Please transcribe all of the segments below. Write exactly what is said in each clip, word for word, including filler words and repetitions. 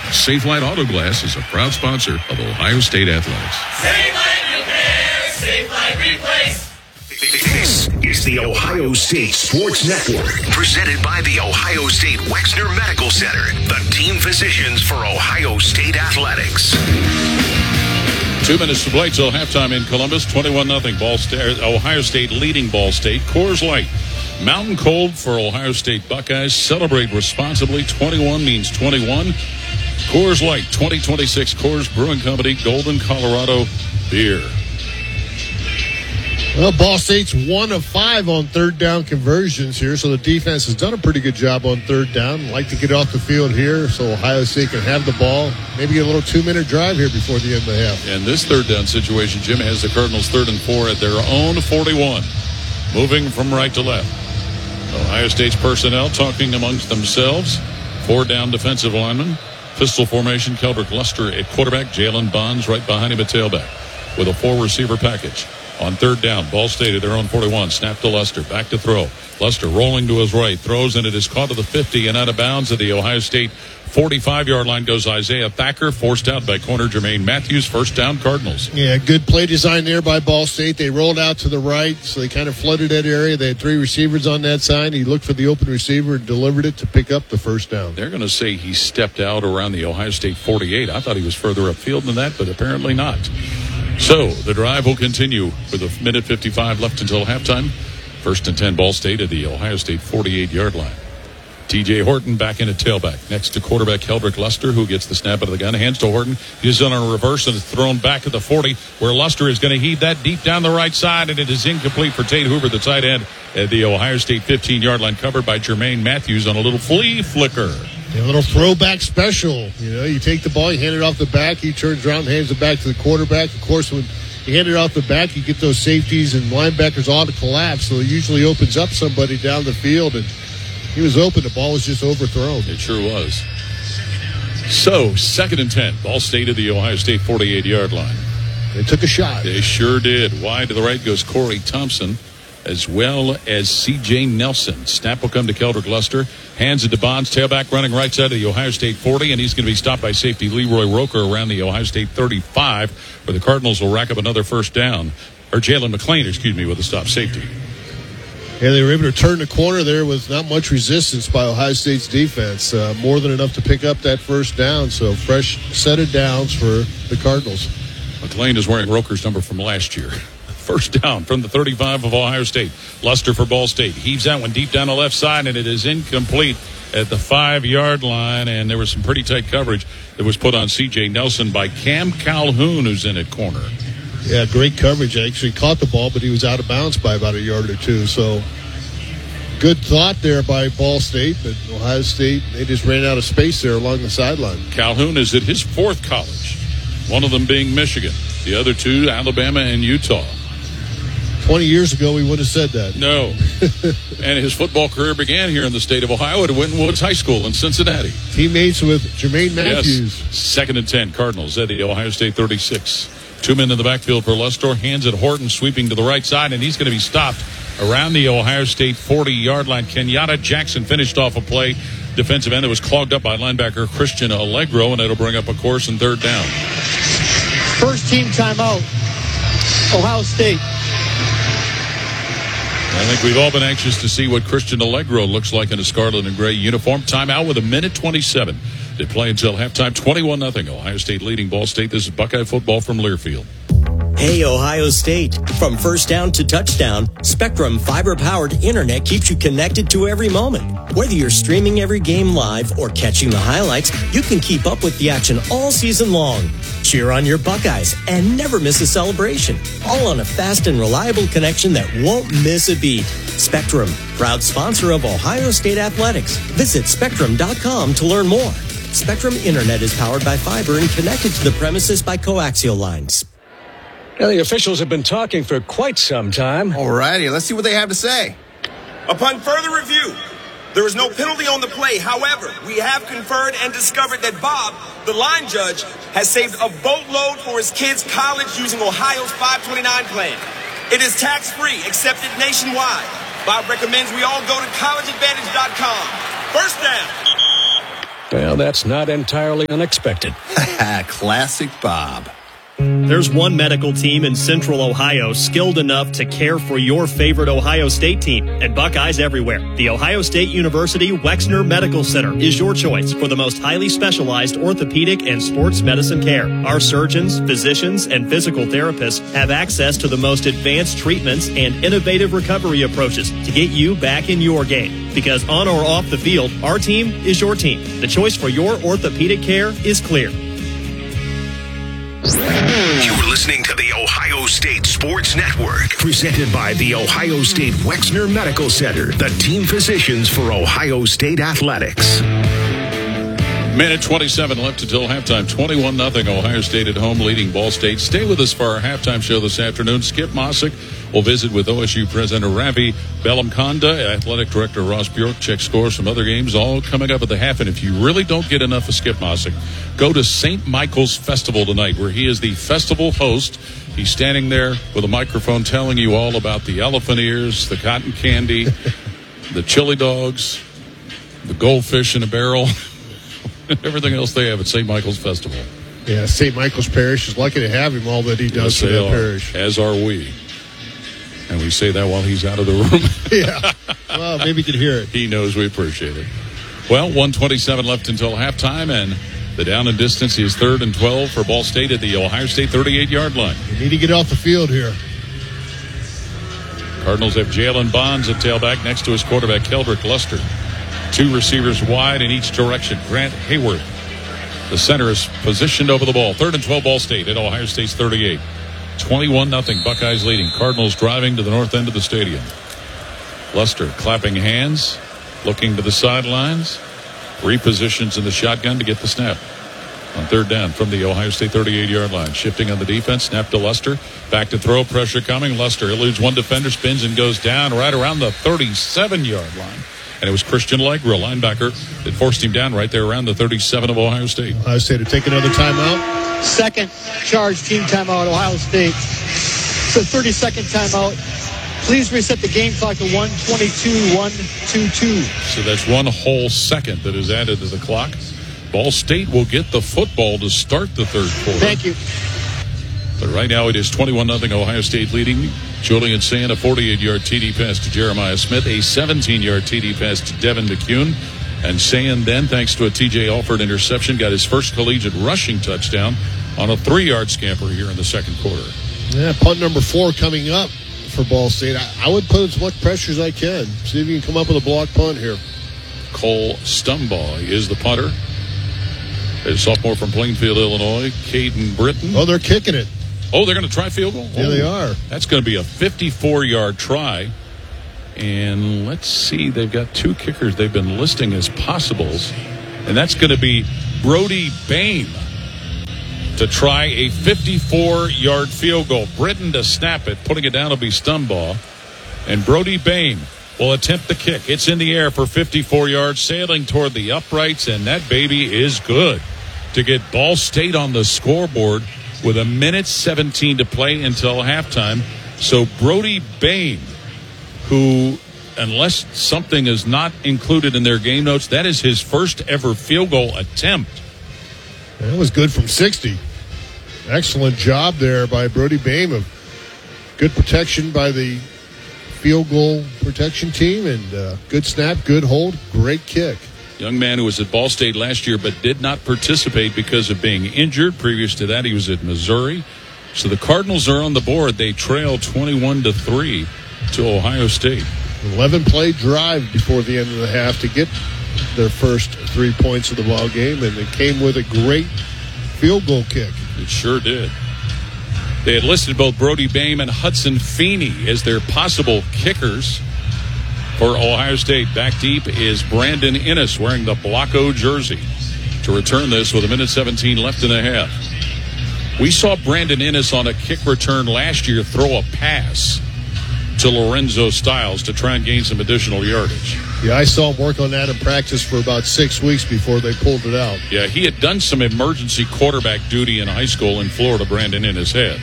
Safelite Auto Glass is a proud sponsor of Ohio State Athletics. Safelite Repair, Safelite Replace. This is the Ohio State Sports Network, presented by the Ohio State Wexner Medical Center, the team physicians for Ohio State Athletics. Two minutes to play till halftime in Columbus. twenty-one nothing. Ball State, Ohio State leading Ball State. Coors Light. Mountain cold for Ohio State Buckeyes. Celebrate responsibly. twenty-one means twenty-one. Coors Light. twenty twenty-six Coors Brewing Company. Golden, Colorado beer. Well, Ball State's one of five on third down conversions here, so the defense has done a pretty good job on third down. Like to get off the field here so Ohio State can have the ball. Maybe get a little two-minute drive here before the end of the half. And this third down situation, Jim, has the Cardinals third and four at their own forty-one. Moving from right to left. Ohio State's personnel talking amongst themselves. Four down defensive linemen. Pistol formation, Keldrick Luster at quarterback. Jalen Bonds right behind him at tailback with a four-receiver package. On third down, Ball State at their own forty-one. Snap to Luster. Back to throw. Luster rolling to his right. Throws, and it is caught to the fifty and out of bounds at the Ohio State forty-five-yard line goes Isaiah Thacker. Forced out by corner Jermaine Matthews. First down, Cardinals. Yeah, good play design there by Ball State. They rolled out to the right, so they kind of flooded that area. They had three receivers on that side. He looked for the open receiver and delivered it to pick up the first down. They're going to say he stepped out around the Ohio State forty-eight. I thought he was further upfield than that, but apparently not. So the drive will continue with a minute fifty-five left until halftime. First and ten, Ball State at the Ohio State forty-eight-yard line. T J Horton back in at tailback. Next to quarterback Keldrick Luster, who gets the snap out of the gun. Hands to Horton. He's on a reverse and is thrown back at the forty, where Luster is going to heave that deep down the right side, and it is incomplete for Tate Hoover, the tight end at the Ohio State fifteen-yard line, covered by Jermaine Matthews on a little flea flicker. A little throwback special. You know, you take the ball, you hand it off the back, he turns around and hands it back to the quarterback. Of course, when you hand it off the back, you get those safeties and linebackers all to collapse, so it usually opens up somebody down the field, and he was open. The ball was just overthrown. It sure was. So, second and ten. Ball State at the Ohio State forty-eight-yard line. They took a shot. They sure did. Wide to the right goes Corey Thompson, as well as C J Nelson. Snap will come to Keldrick Luster. Hands it to Bonds. Tailback running right side of the Ohio State forty, and he's going to be stopped by safety Leroy Roker around the Ohio State thirty-five, where the Cardinals will rack up another first down. Or Jalen McClain, excuse me, with a stop safety. Yeah, they were able to turn the corner there with not much resistance by Ohio State's defense. Uh, more than enough to pick up that first down. So fresh set of downs for the Cardinals. McClain is wearing Roker's number from last year. First down from the thirty-five of Ohio State. Luster for Ball State. Heaves that one deep down the left side, and it is incomplete at the five-yard line. And there was some pretty tight coverage that was put on C J Nelson by Cam Calhoun, who's in at corner. Yeah, great coverage. I actually caught the ball, but he was out of bounds by about a yard or two. So good thought there by Ball State, but Ohio State, they just ran out of space there along the sideline. Calhoun is at his fourth college, one of them being Michigan, the other two, Alabama and Utah. twenty years ago, we would have said that. No. And his football career began here in the state of Ohio at Winton Woods High School in Cincinnati. Teammates with Jermaine Matthews. Yes. Second and ten, Cardinals at the Ohio State thirty-six. Two men in the backfield for Luster. Hands at Horton, sweeping to the right side, and he's going to be stopped around the Ohio State forty-yard line. Kenyatta Jackson finished off a play. Defensive end that was clogged up by linebacker Christian Allegro, and it'll bring up a course and third down. First team timeout, Ohio State. I think we've all been anxious to see what Christian Allegro looks like in a scarlet and gray uniform. Timeout with a minute twenty-seven. They play until halftime, twenty-one nothing. Ohio State leading Ball State. This is Buckeye football from Learfield. Hey, Ohio State. From first down to touchdown, Spectrum fiber-powered internet keeps you connected to every moment. Whether you're streaming every game live or catching the highlights, you can keep up with the action all season long. Cheer on your Buckeyes and never miss a celebration. All on a fast and reliable connection that won't miss a beat. Spectrum, proud sponsor of Ohio State Athletics. Visit spectrum dot com to learn more. Spectrum Internet is powered by fiber and connected to the premises by coaxial lines. Now, the officials have been talking for quite some time. All righty, let's see what they have to say. Upon further review, there is no penalty on the play. However, we have conferred and discovered that Bob, the line judge, has saved a boatload for his kids' college using Ohio's five twenty-nine plan. It is tax-free, accepted nationwide. Bob recommends we all go to college advantage dot com. First down. Well, that's not entirely unexpected. Classic Bob. There's one medical team in Central Ohio skilled enough to care for your favorite Ohio State team, and Buckeyes everywhere. The Ohio State University Wexner Medical Center is your choice for the most highly specialized orthopedic and sports medicine care. Our surgeons, physicians, and physical therapists have access to the most advanced treatments and innovative recovery approaches to get you back in your game. Because on or off the field, our team is your team. The choice for your orthopedic care is clear. You're listening to the Ohio State Sports Network, presented by the Ohio State Wexner Medical Center, the team physicians for Ohio State athletics. Minute twenty-seven left until halftime. twenty-one nothing Ohio State at home, leading Ball State. Stay with us for our halftime show this afternoon. Skip Mossick will visit with O S U President Ravi Bellamkonda, Athletic Director Ross Bjork, check scores from other games, all coming up at the half. And if you really don't get enough of Skip Mossick, go to Saint Michael's Festival tonight, where he is the festival host. He's standing there with a microphone telling you all about the elephant ears, the cotton candy, the chili dogs, the goldfish in a barrel, everything else they have at Saint Michael's Festival. Yeah, Saint Michael's Parish is lucky to have him, all that he does Yes, for they that are, parish. as are we. And we say that while he's out of the room. Yeah. Well, maybe you can hear it. He knows we appreciate it. Well, one twenty-seven left until halftime, and the down and distance is third and twelve for Ball State at the Ohio State thirty-eight-yard line. You need to get off the field here. Cardinals have Jalen Bonds at tailback next to his quarterback, Keldrick Luster. Two receivers wide in each direction. Grant Hayward, the center, is positioned over the ball. Third and twelve, Ball State at Ohio State's thirty-eight. twenty-one nothing, Buckeyes leading. Cardinals driving to the north end of the stadium. Luster clapping hands, looking to the sidelines, repositions in the shotgun to get the snap. On third down from the Ohio State thirty-eight-yard line. Shifting on the defense, snap to Luster. Back to throw, pressure coming. Luster eludes one defender, spins and goes down right around the thirty-seven-yard line. And it was Christian Legra, linebacker, that forced him down right there around the thirty-seven of Ohio State. Ohio State to take another timeout. Second charge team timeout, Ohio State. So thirty-second timeout. Please reset the game clock to one twenty-two, one twenty-two. So that's one whole second that is added to the clock. Ball State will get the football to start the third quarter. Thank you. But right now it is twenty-one nothing Ohio State leading. Julian Sand, a forty-eight-yard T D pass to Jeremiah Smith, a seventeen-yard T D pass to Devin McCune. And Sand then, thanks to a T J Alford interception, got his first collegiate rushing touchdown on a three-yard scamper here in the second quarter. Yeah, punt number four coming up for Ball State. I, I would put as much pressure as I can. See if you can come up with a block punt here. Cole Stumbaugh is the punter. A sophomore from Plainfield, Illinois, Caden Britton. Oh, they're kicking it. Oh, they're going to try field goal? Yeah, oh, they are. That's going to be a fifty-four-yard try. And let's see, they've got two kickers they've been listing as possibles. And that's going to be Brody Bain to try a fifty-four-yard field goal. Britton to snap it. Putting it down will be Stumbaugh. And Brody Bain will attempt the kick. It's in the air for fifty-four yards, sailing toward the uprights, and that baby is good to get Ball State on the scoreboard with a minute seventeen to play until halftime. So Brody Bain, who, unless something is not included in their game notes, that is his first ever field goal attempt. That was good from sixty. Excellent job there by Brody Bain. Of good protection by the field goal protection team, and uh, good snap, good hold, great kick. Young man who was at Ball State last year but did not participate because of being injured. Previous to that, he was at Missouri. So the Cardinals are on the board. They trail twenty-one to three to Ohio State. eleven-play drive before the end of the half to get their first three points of the ball game, and it came with a great field goal kick. It sure did. They had listed both Brody Bain and Hudson Feeney as their possible kickers for Ohio State. Back deep is Brandon Innes wearing the Blocko jersey to return this with a minute seventeen left in the half. We saw Brandon Innes on a kick return last year throw a pass to Lorenzo Styles to try and gain some additional yardage. Yeah, I saw him work on that in practice for about six weeks before they pulled it out. Yeah, he had done some emergency quarterback duty in high school in Florida, Brandon Innes had.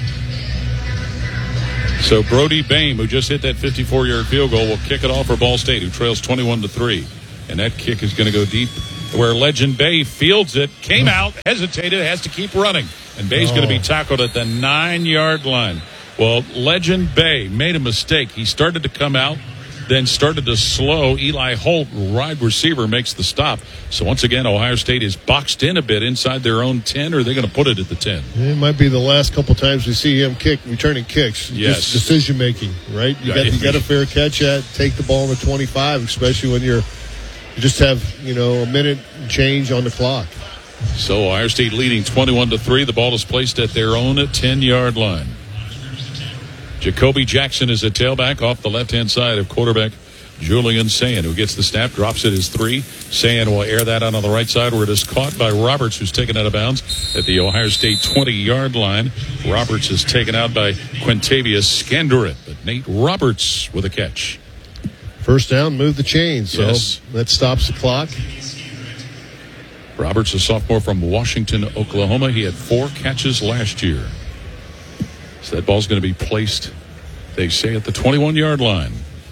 So Brody Bain, who just hit that fifty-four-yard field goal, will kick it off for Ball State, who trails twenty-one to three. And that kick is going to go deep where Legend Bay fields it, came out, hesitated, has to keep running. And Bay's oh. going to be tackled at the nine-yard line. Well, Legend Bay made a mistake. He started to come out, then started to slow. Eli Holt, wide receiver, makes the stop. So once again, Ohio State is boxed in a bit inside their own ten, or are they going to put it at the ten? It might be the last couple times we see him kick, returning kicks. Yes. Just decision-making, right? You got, you got a fair catch at, take the ball on the twenty-five, especially when you're you just have, you know, a minute change on the clock. So Ohio State leading twenty-one to three. The ball is placed at their own ten-yard line. Jacoby Jackson is a tailback off the left-hand side of quarterback Julian Sayin, who gets the snap, drops it as three. Sayin will air that out on the right side where it is caught by Roberts, who's taken out of bounds at the Ohio State twenty-yard line. Roberts is taken out by Quintavious Scanduret, but Nate Roberts with a catch. First down, move the chains. So yes. That stops the clock. Roberts, a sophomore from Washington, Oklahoma. He had four catches last year. So that ball's going to be placed, they say, at the twenty-one-yard line.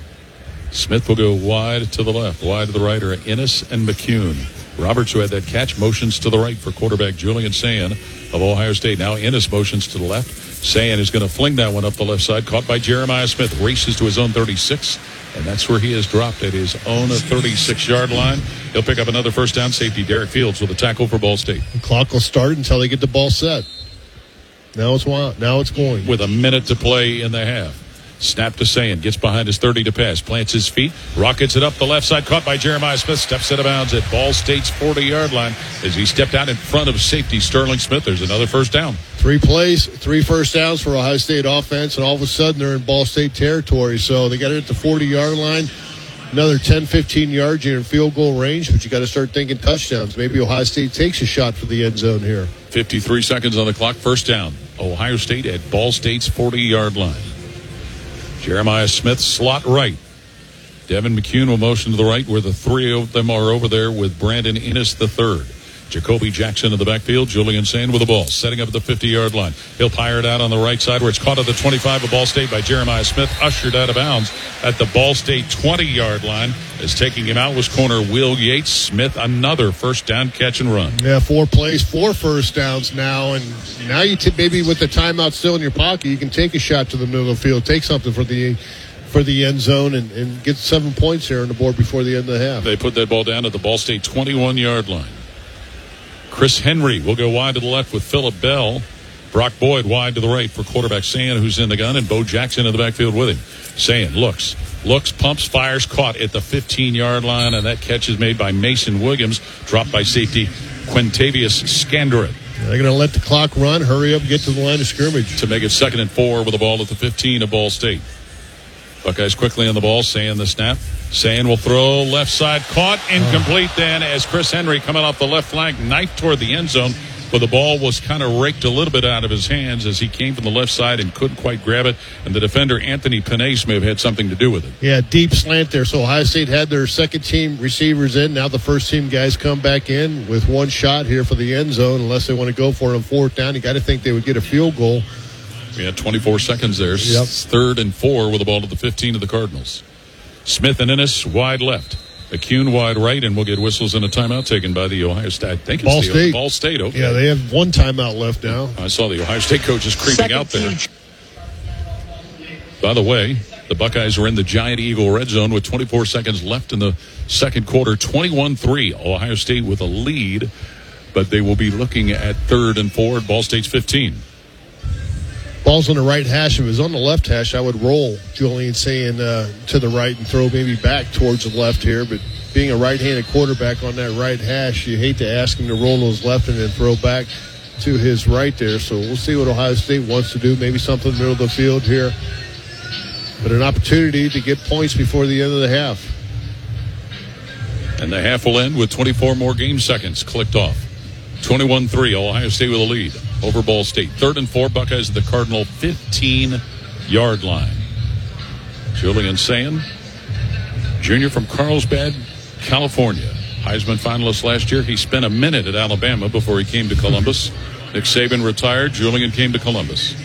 Smith will go wide to the left. Wide to the right are Ennis and McCune. Roberts, who had that catch, motions to the right for quarterback Julian Sayin of Ohio State. Now Ennis motions to the left. Sayin is going to fling that one up the left side. Caught by Jeremiah Smith. Races to his own thirty-six. And that's where he is dropped at his own thirty-six-yard line. He'll pick up another first down. Safety Derek Fields with a tackle for Ball State. The clock will start until they get the ball set. Now it's wild. Now it's going. With a minute to play in the half. Snap to Sayin. Gets behind his thirty to pass. Plants his feet. Rockets it up the left side. Caught by Jeremiah Smith. Steps out of bounds at Ball State's forty-yard line as he stepped out in front of safety Sterling Smith. There's another first down. Three plays, three first downs for Ohio State offense, and all of a sudden they're in Ball State territory. So they got it at the forty-yard line. Another ten, fifteen yards, you're in field goal range, but you got to start thinking touchdowns. Maybe Ohio State takes a shot for the end zone here. fifty-three seconds on the clock. First down. Ohio State at Ball State's forty-yard line. Jeremiah Smith, slot right. Devin McCune will motion to the right, where the three of them are over there with Brandon Ennis the third. Jacoby Jackson in the backfield. Julian Sayin with the ball, setting up at the fifty-yard line. He'll fire it out on the right side where it's caught at the twenty-five of Ball State by Jeremiah Smith, ushered out of bounds at the Ball State twenty-yard line. As taking him out was corner Will Yates. Smith, another first down catch and run. Yeah, four plays, four first downs now, and now you t- maybe with the timeout still in your pocket, you can take a shot to the middle of the field, take something for the for the end zone, and, and get seven points here on the board before the end of the half. They put that ball down at the Ball State twenty-one-yard line. Chris Henry will go wide to the left with Phillip Bell. Brock Boyd wide to the right for quarterback Sayin, who's in the gun, and Bo Jackson in the backfield with him. Sayin looks, looks, pumps, fires, caught at the fifteen-yard line, and that catch is made by Mason Williams, dropped by safety Quintavious Scanduret. They're going to let the clock run, hurry up, get to the line of scrimmage. To make it second and four with the ball at the fifteen of Ball State. Buckeyes quickly on the ball, Sayin the snap. Sayin will throw left side, caught, incomplete oh. then as Chris Henry coming off the left flank, knife toward the end zone, but the ball was kind of raked a little bit out of his hands as he came from the left side and couldn't quite grab it, and the defender Anthony Panase may have had something to do with it. Yeah, deep slant there. So Ohio State had their second team receivers in. Now the first team guys come back in with one shot here for the end zone unless they want to go for it on fourth down. You got to think they would get a field goal. We had twenty-four seconds there. Yep. Third and four with the ball at the fifteen of the Cardinals. Smith and Ennis wide left. McCune wide right, and we'll get whistles and a timeout taken by the Ohio State. I think it's Ball the State. Ball State. Okay. Yeah, they have one timeout left now. I saw the Ohio State coaches creeping Second out there. team. By the way, the Buckeyes are in the Giant Eagle red zone with twenty-four seconds left in the second quarter. twenty-one three. Ohio State with a lead, but they will be looking at third and four at Ball State's fifteen. Ball's on the right hash. If it was on the left hash, I would roll Julian Sayin uh, to the right and throw maybe back towards the left here. But being a right-handed quarterback on that right hash, you hate to ask him to roll those left and then throw back to his right there. So we'll see what Ohio State wants to do. Maybe something in the middle of the field here. But an opportunity to get points before the end of the half. And the half will end with twenty-four more game seconds clicked off. twenty-one three, Ohio State with a lead over Ball State. Third and four, Buckeyes at the Cardinal fifteen-yard line. Julian Sayin, junior from Carlsbad, California. Heisman finalist last year. He spent a minute at Alabama before he came to Columbus. Nick Saban retired. Julian came to Columbus.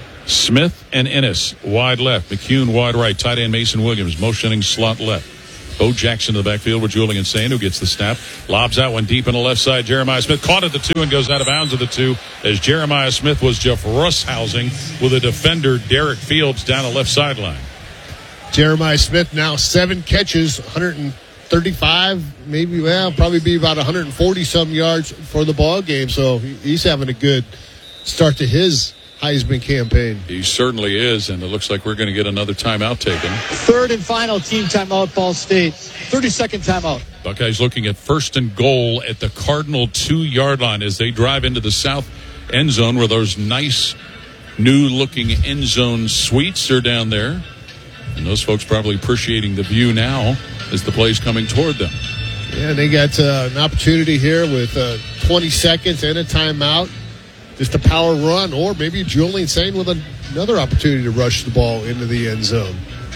Smith and Ennis wide left. McCune wide right. Tight end Mason Williams motioning slot left. Bo Jackson to the backfield with Julian Sayin, who gets the snap. Lobs out one deep on the left side. Jeremiah Smith caught at the two and goes out of bounds at the two as Jeremiah Smith was just roughhousing with a defender, Derek Fields, down the left sideline. Jeremiah Smith now seven catches, one hundred thirty-five, maybe, well, probably be about one hundred forty-some yards for the ball game. So he's having a good start to his Heisman campaign. He certainly is, and it looks like we're going to get another timeout taken. Third and final team timeout, Ball State. thirty-second timeout. Buckeyes looking at first and goal at the Cardinal two-yard line as they drive into the south end zone where those nice new-looking end zone suites are down there. And those folks probably appreciating the view now as the play's coming toward them. Yeah, they got uh, an opportunity here with uh, twenty seconds and a timeout. Just a power run, or maybe Julian Sayin with another opportunity to rush the ball into the end zone.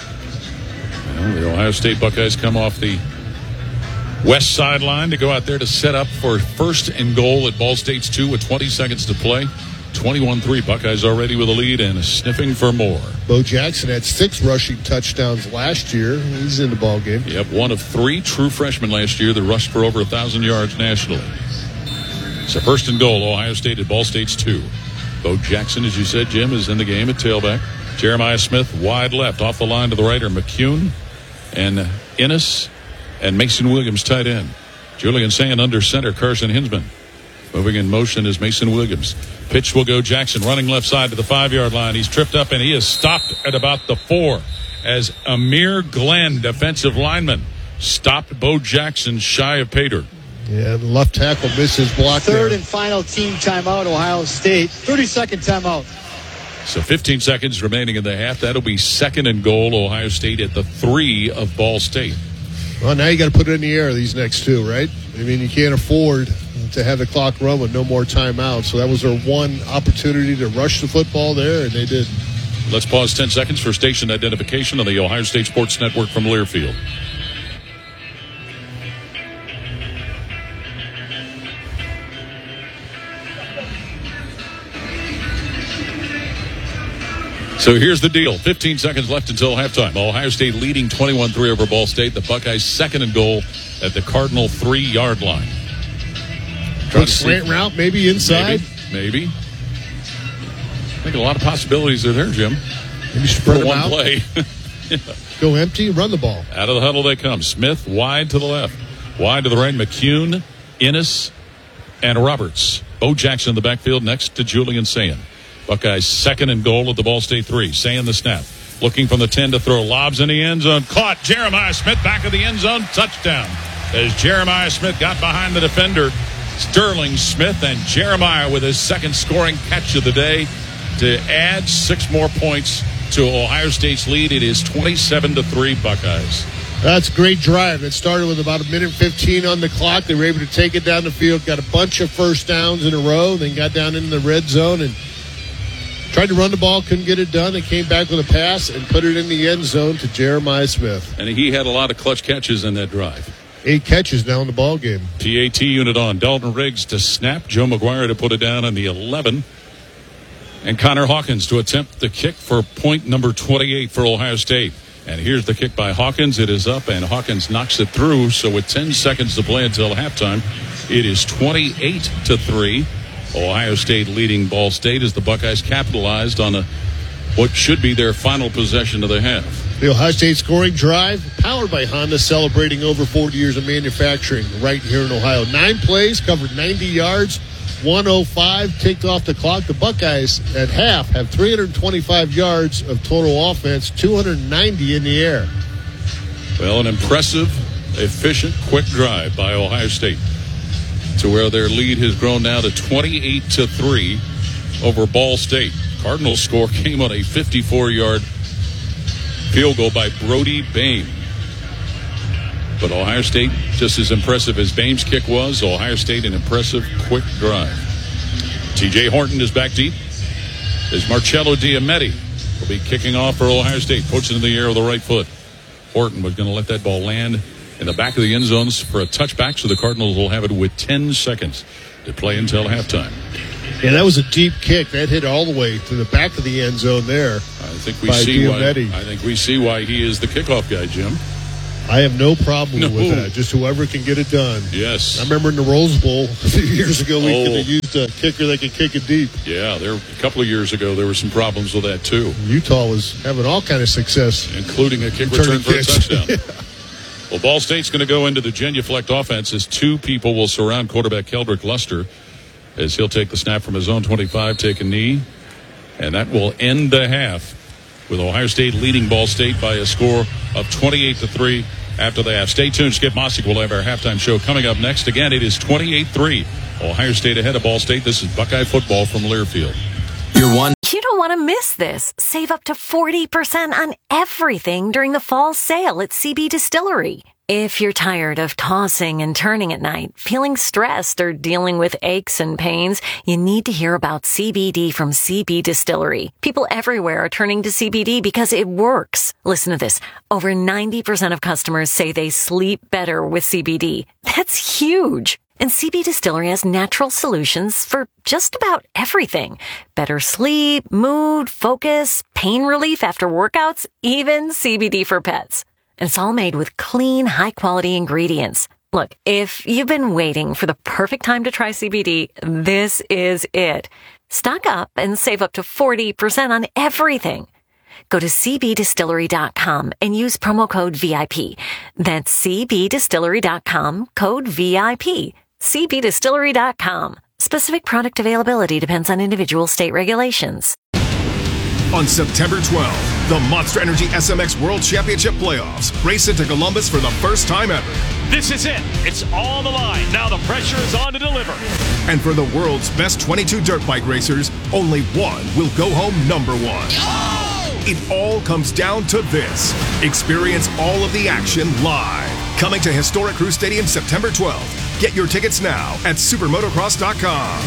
Well, the Ohio State Buckeyes come off the west sideline to go out there to set up for first and goal at Ball State's two with twenty seconds to play. twenty-one three, Buckeyes already with a lead and sniffing for more. Bo Jackson had six rushing touchdowns last year. He's in the ball game. Yep, one of three true freshmen last year that rushed for over one thousand yards nationally. So first and goal, Ohio State at Ball State's two. Bo Jackson, as you said, Jim, is in the game at tailback. Jeremiah Smith wide left. Off the line to the right are McCune and Ennis and Mason Williams tight end. Julian Sayin under center, Carson Hinsman. Moving in motion is Mason Williams. Pitch will go Jackson, running left side to the five-yard line. He's tripped up, and he is stopped at about the four as Amir Glenn, defensive lineman, stopped Bo Jackson shy of Pater. Yeah, the left tackle misses block. Third there. and final team timeout, Ohio State. thirty-second timeout. So fifteen seconds remaining in the half. That'll be second and goal, Ohio State at the three of Ball State. Well, now you got to put it in the air, these next two, right? I mean, you can't afford to have the clock run with no more timeouts. So that was their one opportunity to rush the football there, and they did. Let's pause ten seconds for station identification on the Ohio State Sports Network from Learfield. So here's the deal. fifteen seconds left until halftime. Ohio State leading twenty-one three over Ball State. The Buckeyes second and goal at the Cardinal three-yard line. Quick slant route, maybe inside. Maybe. maybe. I think a lot of possibilities are there, Jim. Maybe spread them one out. play. Yeah. Go empty, run the ball. Out of the huddle they come. Smith wide to the left. Wide to the right, McCune, Ennis, and Roberts. Bo Jackson in the backfield next to Julian Sayin. Buckeyes second and goal at the Ball State three. Sayin the snap. Looking from the ten to throw. Lobs in the end zone. Caught. Jeremiah Smith back of the end zone. Touchdown. As Jeremiah Smith got behind the defender, Sterling Smith, and Jeremiah with his second scoring catch of the day to add six more points to Ohio State's lead. It is twenty-seven to three Buckeyes. That's a great drive. It started with about a minute fifteen on the clock. They were able to take it down the field, got a bunch of first downs in a row, then got down into the red zone and tried to run the ball, couldn't get it done. They came back with a pass and put it in the end zone to Jeremiah Smith. And he had a lot of clutch catches in that drive. Eight catches now in the ball game. P A T unit on. Dalton Riggs to snap. Joe McGuire to put it down on the eleven. And Connor Hawkins to attempt the kick for point number twenty-eight for Ohio State. And here's the kick by Hawkins. It is up, and Hawkins knocks it through. So with ten seconds to play until halftime, it is twenty-eight to three. Ohio State leading Ball State as the Buckeyes capitalized on a, what should be their final possession of the half. The Ohio State scoring drive, powered by Honda, celebrating over forty years of manufacturing right here in Ohio. Nine plays, covered ninety yards, one oh five ticked off the clock. The Buckeyes at half have three hundred twenty-five yards of total offense, two hundred ninety in the air. Well, an impressive, efficient, quick drive by Ohio State to where their lead has grown now to twenty-eight to three over Ball State. Cardinals score came on a fifty-four-yard field goal by Brody Bain. But Ohio State, just as impressive as Bain's kick was, Ohio State an impressive quick drive. T J Horton is back deep as Marcello Diametti will be kicking off for Ohio State, puts it in the air with the right foot. Horton was going to let that ball land in the back of the end zones for a touchback, so the Cardinals will have it with ten seconds to play until halftime. Yeah, that was a deep kick. That hit all the way to the back of the end zone there. I think we see why. Diametti. I think we see why he is the kickoff guy, Jim. I have no problem No. with that. Just whoever can get it done. Yes. I remember in the Rose Bowl a few years ago, we Oh. could have used a kicker that could kick it deep. Yeah, there a couple of years ago there were some problems with that too, Utah was having all kind of success, including a kick returning return for a kicks. touchdown. Well, Ball State's going to go into the genuflect offense as two people will surround quarterback Keldrick Luster as he'll take the snap from his own twenty-five, take a knee, and that will end the half with Ohio State leading Ball State by a score of twenty-eight to three after the half. Stay tuned. Skip Mossick will have our halftime show coming up next. Again, it is twenty-eight three. Ohio State ahead of Ball State. This is Buckeye football from Learfield. You're one. You don't want to miss this. Save up to forty percent on everything during the fall sale at C B Distillery. If you're tired of tossing and turning at night, feeling stressed, or dealing with aches and pains, you need to hear about C B D from C B Distillery. People everywhere are turning to C B D because it works. Listen to this. Over ninety percent of customers say they sleep better with C B D. That's huge. And C B Distillery has natural solutions for just about everything. Better sleep, mood, focus, pain relief after workouts, even C B D for pets. And it's all made with clean, high-quality ingredients. Look, if you've been waiting for the perfect time to try C B D, this is it. Stock up and save up to forty percent on everything. Go to c b distillery dot com and use promo code V I P. That's c b distillery dot com, code V I P. c b distillery dot com. Specific product availability depends on individual state regulations. On September twelfth, the Monster Energy S M X World Championship Playoffs race into Columbus for the first time ever. This is it. It's all on the line. Now the pressure is on to deliver. And for the world's best twenty-two dirt bike racers, only one will go home number one. Oh! It all comes down to this. Experience all of the action live. Coming to historic Crew Stadium September twelfth. Get your tickets now at supermotocross dot com.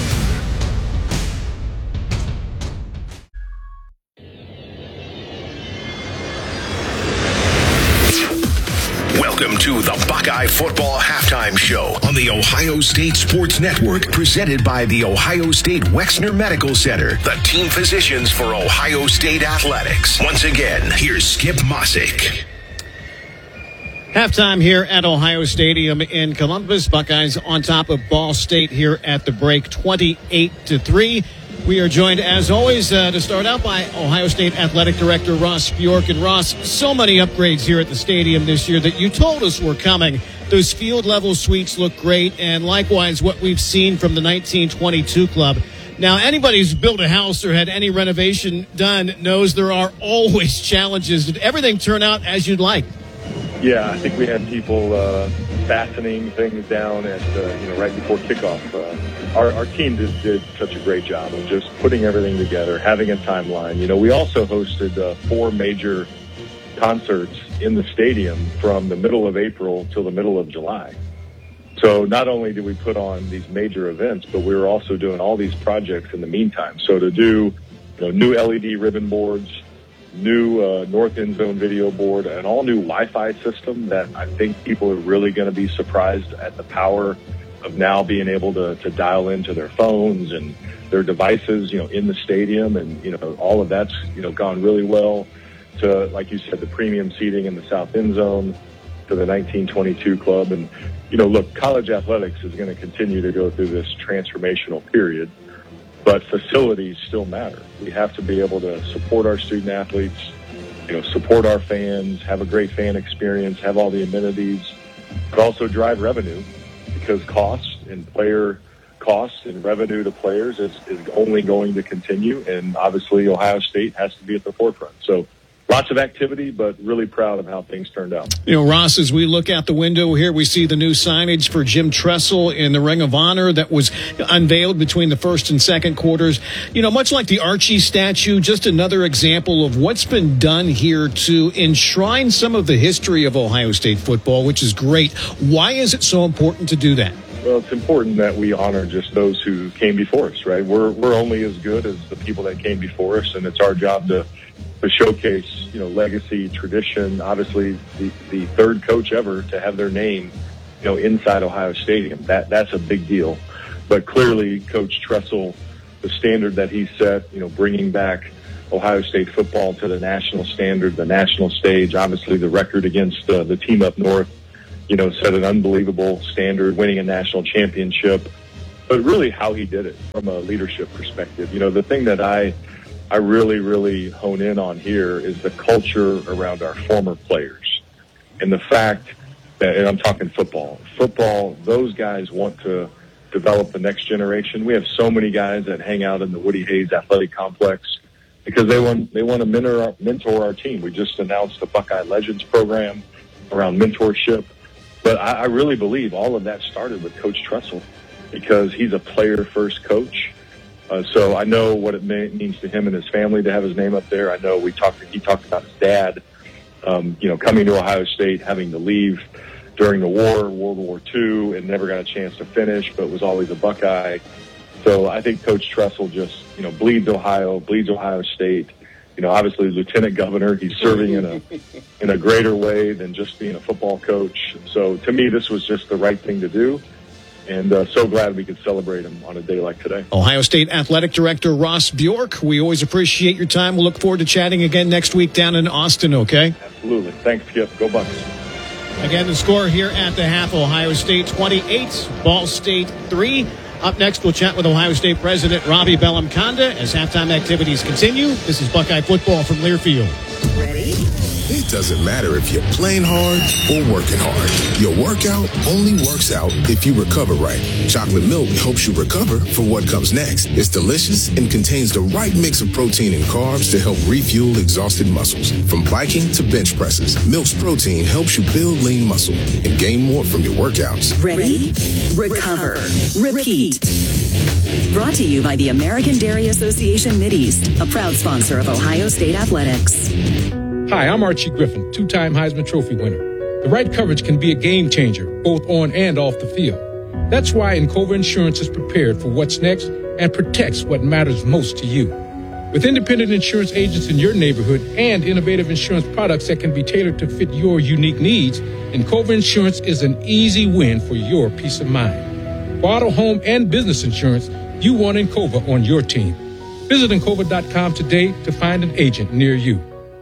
Welcome to the Buckeye Football Halftime Show on the Ohio State Sports Network, presented by the Ohio State Wexner Medical Center, the team physicians for Ohio State Athletics. Once again, here's Skip Mossick. Halftime here at Ohio Stadium in Columbus. Buckeyes on top of Ball State here at the break, twenty-eight to three. We are joined, as always, uh, to start out by Ohio State Athletic Director Ross Bjork. And Ross, so many upgrades here at the stadium this year that you told us were coming. Those field-level suites look great, and likewise what we've seen from the nineteen twenty-two club. Now, anybody who's built a house or had any renovation done knows there are always challenges. Did everything turn out as you'd like? Yeah, I think we had people uh, fastening things down at uh, you know right before kickoff. Uh, our, our team just did such a great job of just putting everything together, having a timeline. You know, we also hosted uh, four major concerts in the stadium from the middle of April till the middle of July. So not only did we put on these major events, but we were also doing all these projects in the meantime. So to do you know, new L E D ribbon boards, new uh, North End Zone video board, an all-new Wi-Fi system that I think people are really going to be surprised at the power of now being able to, to dial into their phones and their devices, you know, in the stadium. And, you know, all of that's, you know, gone really well to, like you said, the premium seating in the South End Zone, to the nineteen twenty-two club. And, you know, look, college athletics is going to continue to go through this transformational period. But facilities still matter. We have to be able to support our student athletes, you know, support our fans, have a great fan experience, have all the amenities, but also drive revenue, because costs and player costs and revenue to players is, is only going to continue. And obviously Ohio State has to be at the forefront. So lots of activity, but really proud of how things turned out. You know, Ross, as we look out the window here, we see the new signage for Jim Tressel in the Ring of Honor that was unveiled between the first and second quarters. You know, much like the Archie statue, just another example of what's been done here to enshrine some of the history of Ohio State football, which is great. Why is it so important to do that? Well, it's important that we honor just those who came before us, right? We're we're only as good as the people that came before us, and it's our job to to showcase, you know, legacy, tradition. Obviously, the, the third coach ever to have their name, you know, inside Ohio Stadium. That that's a big deal. But clearly, Coach Tressel, the standard that he set, you know, bringing back Ohio State football to the national standard, the national stage. Obviously, the record against uh, the team up north, you know, set an unbelievable standard, winning a national championship. But really how he did it from a leadership perspective. You know, the thing that I I really, really hone in on here is the culture around our former players. And the fact that, and I'm talking football, football, those guys want to develop the next generation. We have so many guys that hang out in the Woody Hayes Athletic Complex because they want, they want to mentor our, mentor our team. We just announced the Buckeye Legends program around mentorship. But I, I really believe all of that started with Coach Tressel, because he's a player-first coach. Uh, so I know what it may, means to him and his family to have his name up there. I know we talked. He talked about his dad, um, you know, coming to Ohio State, having to leave during the war, World War Two, and never got a chance to finish, but was always a Buckeye. So I think Coach Tressel just, you know, bleeds Ohio, bleeds Ohio State. You know, obviously lieutenant governor. He's serving in a in a greater way than just being a football coach. So to me, this was just the right thing to do. And uh, so glad we could celebrate him on a day like today. Ohio State Athletic Director Ross Bjork, we always appreciate your time. We'll look forward to chatting again next week down in Austin, okay? Absolutely. Thanks, Skip. Go Bucks. Again, the score here at the half, Ohio State twenty-eight, Ball State three. Up next, we'll chat with Ohio State President Robbie Bellamconda as halftime activities continue. This is Buckeye Football from Learfield. Ready? It doesn't matter if you're playing hard or working hard. Your workout only works out if you recover right. Chocolate milk helps you recover for what comes next. It's delicious and contains the right mix of protein and carbs to help refuel exhausted muscles. From biking to bench presses, Milk's protein helps you build lean muscle and gain more from your workouts. Ready? Recover. Repeat. Brought to you by the American Dairy Association Mideast, a proud sponsor of Ohio State Athletics. Hi, I'm Archie Griffin, two-time Heisman Trophy winner. The right coverage can be a game changer, both on and off the field. That's why Encova Insurance is prepared for what's next and protects what matters most to you. With independent insurance agents in your neighborhood and innovative insurance products that can be tailored to fit your unique needs, Encova Insurance is an easy win for your peace of mind. For auto, home, and business insurance, you want Encova on your team. Visit Encova dot com today to find an agent near you.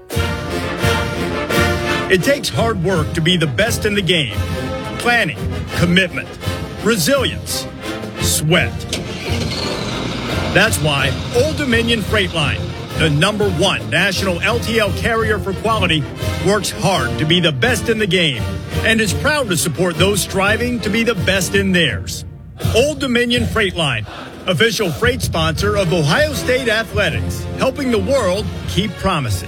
It takes hard work to be the best in the game. Planning, commitment, resilience, sweat. That's why Old Dominion Freight Line, the number one national L T L carrier for quality, works hard to be the best in the game and is proud to support those striving to be the best in theirs. Old Dominion Freight Line, official freight sponsor of Ohio State Athletics, helping the world keep promises.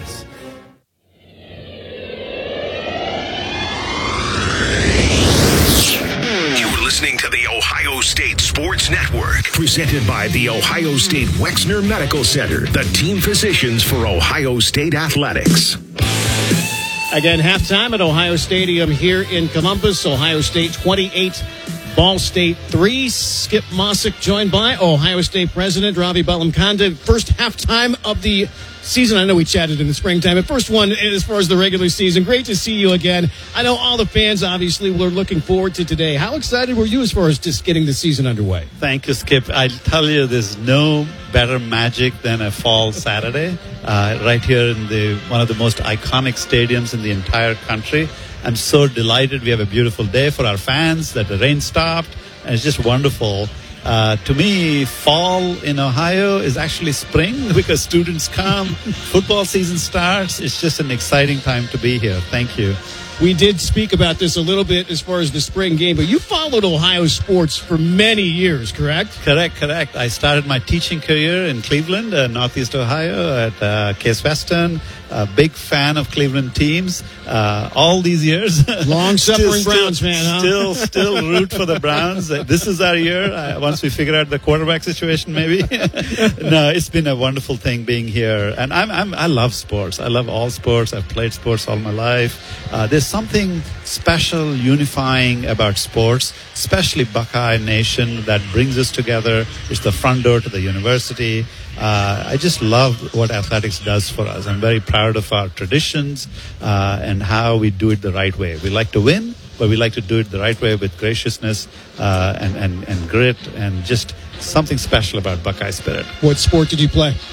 Listening to the Ohio State Sports Network, presented by the Ohio State Wexner Medical Center, the team physicians for Ohio State Athletics. Again, halftime at Ohio Stadium here in Columbus. Ohio State twenty-eight, Ball State three. Skip Mossick joined by Ohio State President Robbie Bellamconda. First halftime of the season. I know we chatted in the springtime, but first one as far as the regular season. Great to see you again. I know all the fans obviously were looking forward to today. How excited were you as far as just getting the season underway? Thank you, Skip. I tell you, there's no better magic than a fall Saturday uh, right here in the one of the most iconic stadiums in the entire country. I'm so delighted we have a beautiful day for our fans, that the rain stopped, and it's just wonderful. Uh, to me, fall in Ohio is actually spring because students come, football season starts. It's just an exciting time to be here. Thank you. We did speak about this a little bit as far as the spring game, but you followed Ohio sports for many years, correct? Correct, correct. I started my teaching career in Cleveland, uh, Northeast Ohio, at uh, Case Western. A big fan of Cleveland teams uh, all these years. Long-suffering still, Browns still, fan, huh? Still, still root for the Browns. Uh, this is our year. Uh, once we figure out the quarterback situation, maybe. No, it's been a wonderful thing being here, and I'm, I'm I love sports. I love all sports. I've played sports all my life. Uh, there's something special, unifying about sports, especially Buckeye Nation, that brings us together. It's the front door to the university. Uh, I just love what athletics does for us. I'm very proud of our traditions uh, and how we do it the right way. We like to win, but we like to do it the right way with graciousness uh, and, and, and grit, and just something special about Buckeye spirit. What sport did you play?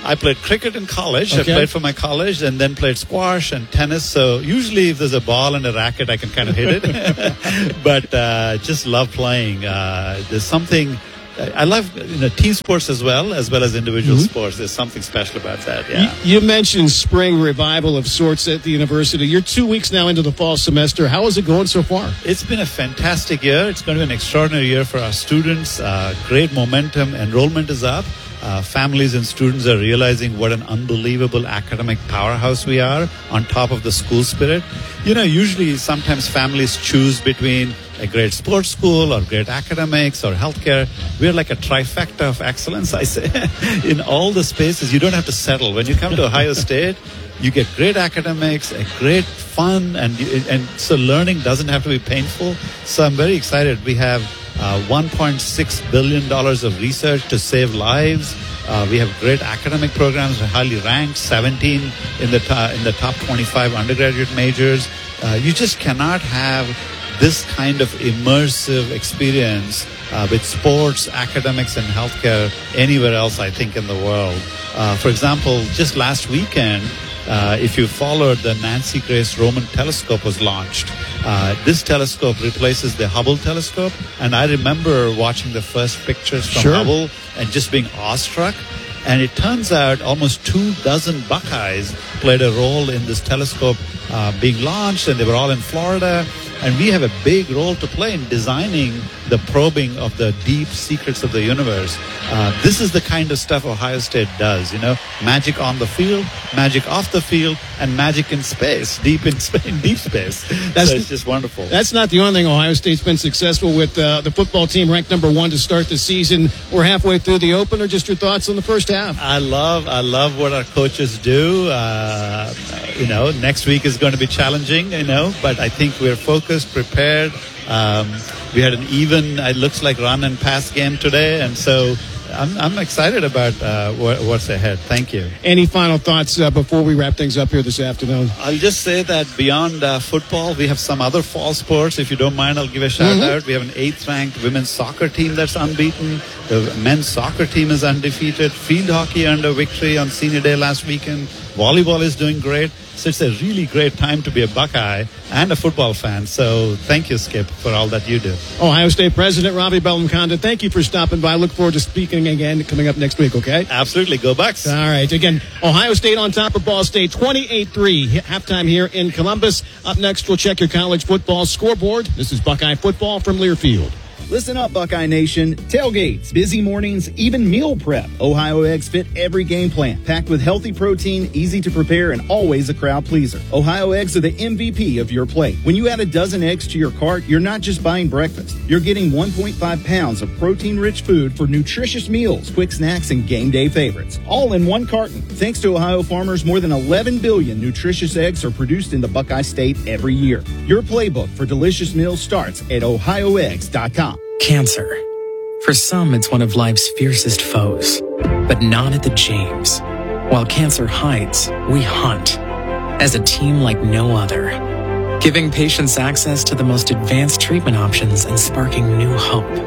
I played cricket in college. Okay. I played for my college and then played squash and tennis. So usually if there's a ball and a racket, I can kind of hit it. But uh, just love playing. Uh, there's something... I love you know, team sports as well, as well as individual mm-hmm. sports. There's something special about that, yeah. You, you mentioned spring revival of sorts at the university. You're two weeks now into the fall semester. How is it going so far? It's been a fantastic year. It's going to be an extraordinary year for our students. Uh, great momentum. Enrollment is up. Uh, families and students are realizing what an unbelievable academic powerhouse we are on top of the school spirit. You know, usually sometimes families choose between a great sports school or great academics or healthcare. We're like a trifecta of excellence, I say. In all the spaces, you don't have to settle. When you come to Ohio State, you get great academics, a great fun, and and so learning doesn't have to be painful. So I'm very excited. We have uh, one point six billion dollars of research to save lives. Uh, we have great academic programs, highly ranked, seventeen in the to- in the top twenty-five undergraduate majors. Uh, you just cannot have this kind of immersive experience uh, with sports, academics, and healthcare anywhere else, I think, in the world. Uh, for example, just last weekend, uh, if you followed, the Nancy Grace Roman telescope was launched. Uh, this telescope replaces the Hubble telescope, and I remember watching the first pictures from Sure. Hubble and just being awestruck. And it turns out almost two dozen Buckeyes played a role in this telescope uh, being launched, and they were all in Florida. And we have a big role to play in designing the probing of the deep secrets of the universe. Uh, this is the kind of stuff Ohio State does, you know, magic on the field, magic off the field, and magic in space, deep in, sp- in deep space. That's so it's just wonderful. That's not the only thing Ohio State's been successful with. Uh, the football team ranked number one to start the season. We're halfway through the opener. Just your thoughts on the first half? I love, I love what our coaches do. Uh, you know, next week is going to be challenging, you know, but I think we're focused, prepared. Um, we had an even, it looks like, run and pass game today, and so I'm, I'm excited about uh, what, what's ahead. Thank you. Any final thoughts uh, before we wrap things up here this afternoon? I'll just say that beyond uh, football, we have some other fall sports. If you don't mind, I'll give a shout Mm-hmm. out. We have an eighth-ranked women's soccer team that's unbeaten. The men's soccer team is undefeated. Field hockey earned a victory on senior day last weekend. Volleyball is doing great. So it's a really great time to be a Buckeye and a football fan. So thank you, Skip, for all that you do. Ohio State President Robbie Bellamconda, thank you for stopping by. Look forward to speaking again coming up next week, okay? Absolutely. Go Bucks. All right. Again, Ohio State on top of Ball State, twenty-eight three. Halftime here in Columbus. Up next, we'll check your college football scoreboard. This is Buckeye Football from Learfield. Listen up, Buckeye Nation. Tailgates, busy mornings, even meal prep. Ohio Eggs fit every game plan. Packed with healthy protein, easy to prepare, and always a crowd pleaser. Ohio Eggs are the M V P of your plate. When you add a dozen eggs to your cart, you're not just buying breakfast. You're getting one point five pounds of protein-rich food for nutritious meals, quick snacks, and game day favorites. All in one carton. Thanks to Ohio farmers, more than eleven billion nutritious eggs are produced in the Buckeye State every year. Your playbook for delicious meals starts at ohio eggs dot com. Cancer. For some, it's one of life's fiercest foes, but not at the James. While cancer hides, we hunt as a team like no other, giving patients access to the most advanced treatment options and sparking new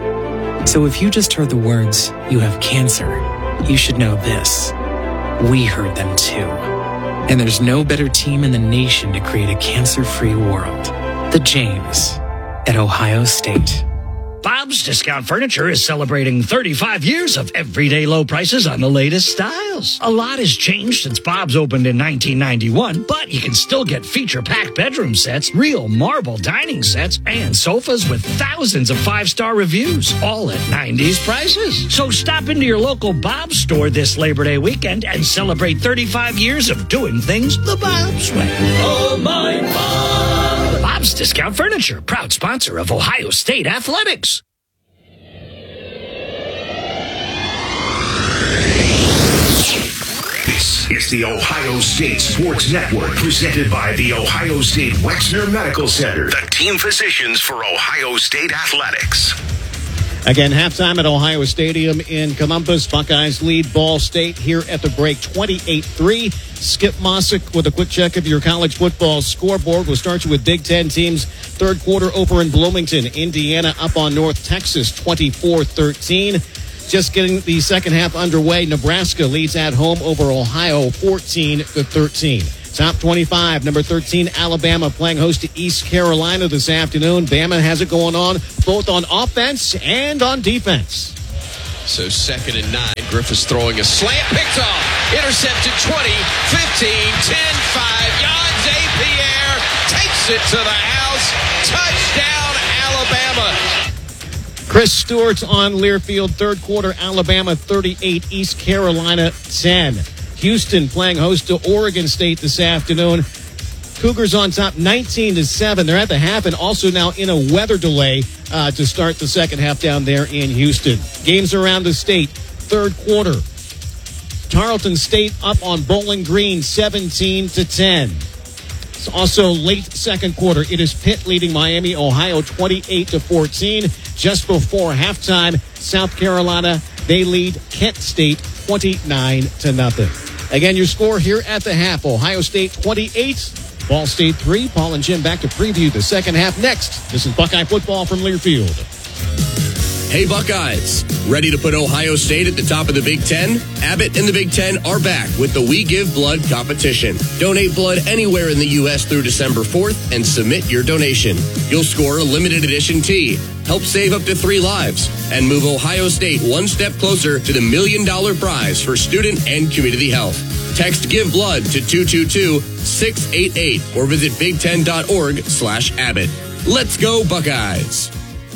hope. So if you just heard the words, "you have cancer," you should know this. We heard them too. And there's no better team in the nation to create a cancer-free world. The James at Ohio State. Bob's Discount Furniture is celebrating thirty-five years of everyday low prices on the latest styles. A lot has changed since Bob's opened in nineteen ninety-one, but you can still get feature-packed bedroom sets, real marble dining sets, and sofas with thousands of five-star reviews, all at nineties prices. So stop into your local Bob's store this Labor Day weekend and celebrate thirty-five years of doing things the Bob's way. Oh, my Bob! Bob's Discount Furniture, proud sponsor of Ohio State Athletics. This is the Ohio State Sports Network, presented by the Ohio State Wexner Medical Center, the team physicians for Ohio State Athletics. Again, halftime at Ohio Stadium in Columbus. Buckeyes lead Ball State here at the break, twenty-eight three. Skip Mossick with a quick check of your college football scoreboard. We'll start you with Big Ten teams. Third quarter over in Bloomington. Indiana up on North Texas, twenty-four thirteen. just getting the second half underway. Nebraska leads at home over Ohio fourteen to thirteen. Top twenty-five, number thirteen, Alabama playing host to East Carolina this afternoon. Bama has it going on both on offense and on defense. So second and nine. Griffiths throwing a slant, picked off, intercepted twenty, fifteen, ten, five yards. A. Pierre takes it to the house. Touchdown, Alabama. Chris Stewart's on Learfield. Third quarter, Alabama thirty-eight, East Carolina ten. Houston playing host to Oregon State this afternoon. Cougars on top nineteen to seven. They're at the half and also now in a weather delay uh, to start the second half down there in Houston. Games around the state. Third quarter. Tarleton State up on Bowling Green seventeen to ten. It's also late second quarter. It is Pitt leading Miami, Ohio twenty-eight to fourteen. Just before halftime, South Carolina, they lead Kent State twenty-nine to nothing. Again, your score here at the half. Ohio State twenty-eight, Ball State three. Paul and Jim back to preview the second half next. This is Buckeye Football from Learfield. Hey Buckeyes, ready to put Ohio State at the top of the Big Ten? Abbott and the Big Ten are back with the We Give Blood competition. Donate blood anywhere in the U S through December fourth and submit your donation. You'll score a limited edition tee, help save up to three lives, and move Ohio State one step closer to the million dollar prize for student and community health. Text Give Blood to two two two, six eight eight or visit big ten dot org slash Abbott. Let's go Buckeyes!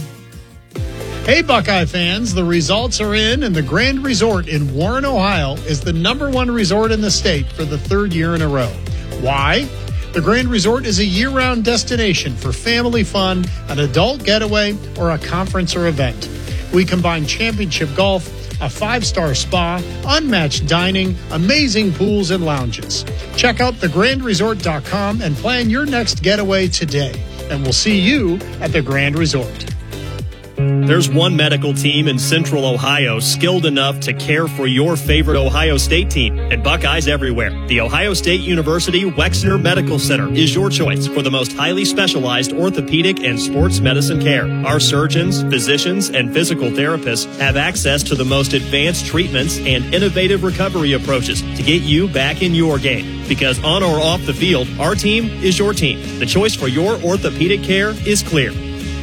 Hey, Buckeye fans, the results are in, and the Grand Resort in Warren, Ohio is the number one resort in the state for the third year in a row. Why? The Grand Resort is a year-round destination for family fun, an adult getaway, or a conference or event. We combine championship golf, a five-star spa, unmatched dining, amazing pools, and lounges. Check out the grand resort dot com and plan your next getaway today. And we'll see you at the Grand Resort. There's one medical team in Central Ohio skilled enough to care for your favorite Ohio State team, and Buckeyes everywhere. The Ohio State University Wexner Medical Center is your choice for the most highly specialized orthopedic and sports medicine care. Our surgeons, physicians, and physical therapists have access to the most advanced treatments and innovative recovery approaches to get you back in your game. Because on or off the field, our team is your team. The choice for your orthopedic care is clear.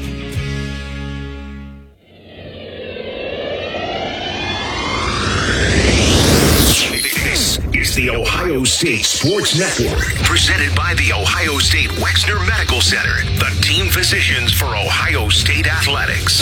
The Ohio State Sports Network, presented by the Ohio State Wexner Medical Center, the team physicians for Ohio State Athletics.